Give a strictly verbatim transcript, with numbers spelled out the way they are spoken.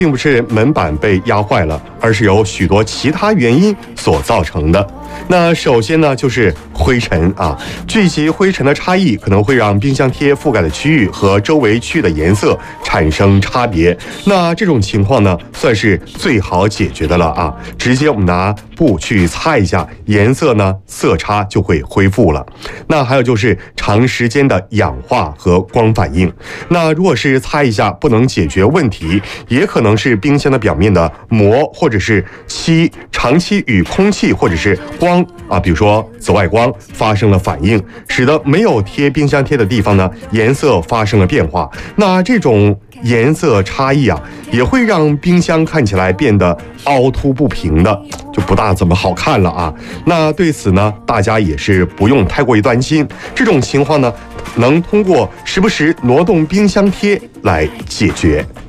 并不是门板被压坏了，而是由许多其他原因所造成的。那首先呢，就是灰尘啊，聚集灰尘的差异可能会让冰箱贴覆盖的区域和周围区域的颜色产生差别。那这种情况呢，算是最好解决的了啊，直接我们拿布去擦一下，颜色呢色差就会恢复了。那还有就是长时间的氧化和光反应。那如果是擦一下不能解决问题，也可能是冰箱的表面的膜或者是漆长期与空气或者是光啊，比如说紫外光发生了反应，使得没有贴冰箱贴的地方呢，颜色发生了变化。那这种颜色差异啊，也会让冰箱看起来变得凹凸不平的，就不大怎么好看了啊。那对此呢，大家也是不用太过于担心，这种情况呢，能通过时不时挪动冰箱贴来解决。